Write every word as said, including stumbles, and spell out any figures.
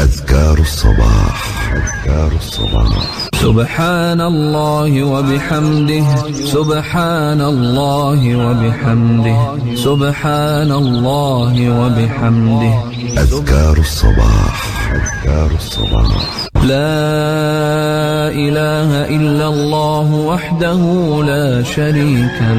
أذكار الصباح. أذكار الصباح. سبحان الله وبحمده، سبحان الله وبحمده، سبحان الله وبحمده. أذكار الصباح. أذكار الصباح. لا إله إلا الله وحده لا شريك له.